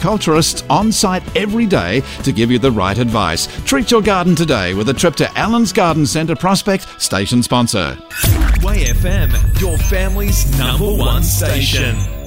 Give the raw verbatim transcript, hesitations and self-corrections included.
horticulturists on site every day to give you the right advice. Treat your garden today with a trip to Allen's Garden Centre, Prospect, station sponsor. Way F M, your family's number one station.